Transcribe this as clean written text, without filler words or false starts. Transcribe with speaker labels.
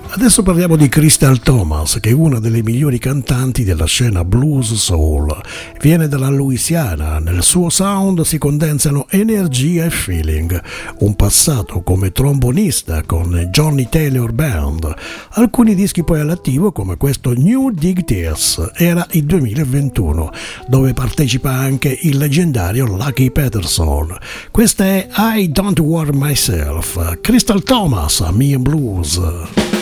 Speaker 1: Adesso parliamo di Crystal Thomas, che è una delle migliori cantanti della scena blues soul. Viene dalla Louisiana, nel suo sound si condensano energia e feeling. Un passato come trombonista con Johnny Taylor Band, alcuni dischi poi all'attivo come questo New Dig Tears, era il 2021, dove partecipa anche il leggendario Lucky Peterson. Questa è I Don't Worry Myself, Crystal Thomas, Me and Blues.